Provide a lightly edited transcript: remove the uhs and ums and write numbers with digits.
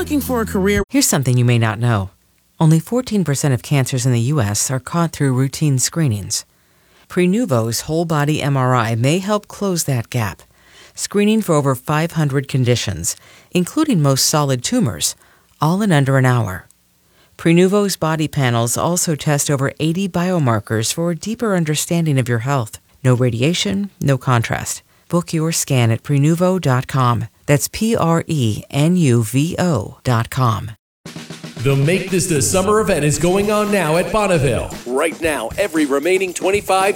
looking for a career. Here's something you may not know. Only 14% of cancers in the U.S. are caught through routine screenings. Prenuvo's whole-body MRI may help close that gap, screening for over 500 conditions, including most solid tumors, all in under an hour. Prenuvo's body panels also test over 80 biomarkers for a deeper understanding of your health. No radiation, no contrast. Book your scan at Prenuvo.com. That's Prenuvo.com. The Make This the Summer event is going on now at Bonneville. Right now, every remaining 25